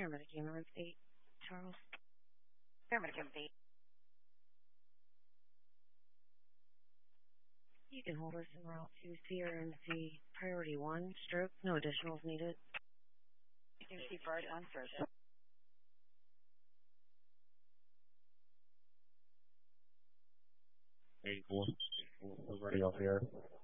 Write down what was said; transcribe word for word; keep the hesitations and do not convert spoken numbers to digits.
Paramedic Ambulance eight, Charles. Paramedic Ambulance eight. You can hold us en route to Sierra M C Priority one, stroke, no additionals needed. M C Priority one, stroke. eight one, ready off here.